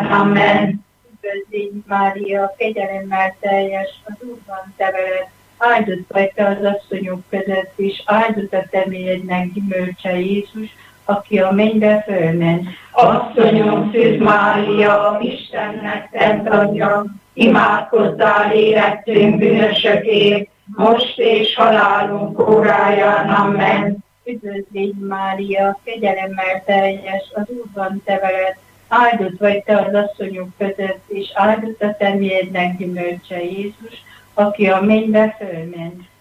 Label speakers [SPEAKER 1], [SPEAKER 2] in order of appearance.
[SPEAKER 1] Amen.
[SPEAKER 2] Üdvözlégy Mária, kegyelemmel teljes, az Úr van te veled, áldott vagy te az asszonyok között is, áldott a te mélyednek gyümölcse Jézus, aki a mennybe fölment.
[SPEAKER 1] Asszonyom, Szűz Mária, Istennek szent anyja, imádkozzál érettünk bűnösökért, most és halálunk óráján. Amen.
[SPEAKER 2] Üdvözlégy Mária, kegyelemmel teljes, az Úr van te veled, áldott vagy te az asszonyok között, és áldott a te mélyednek gyümölcse Jézus, aki a mennybe fölment.